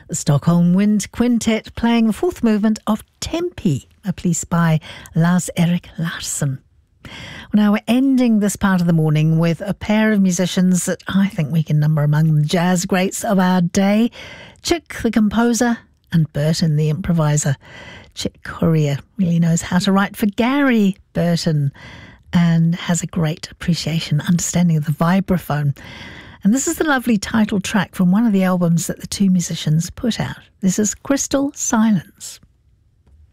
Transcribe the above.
The Stockholm Wind Quintet playing the fourth movement of Tempi, a piece by Lars-Erik Larsson. Now we're ending this part of the morning with a pair of musicians that I think we can number among the jazz greats of our day. Chick the composer and Burton the improviser. Chick Corea really knows how to write for Gary Burton and has a great appreciation, understanding of the vibraphone. And this is the lovely title track from one of the albums that the two musicians put out. This is Crystal Silence.